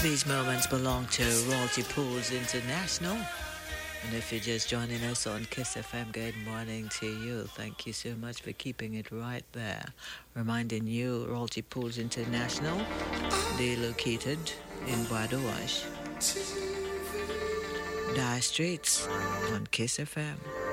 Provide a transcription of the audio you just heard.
These moments belong to Royalty Pools International. And if you're just joining us on Kiss FM, good morning to you. Thank you so much for keeping it right there. Reminding you, Royalty Pools International, they're located in Badoash, Dire Straits on Kiss FM.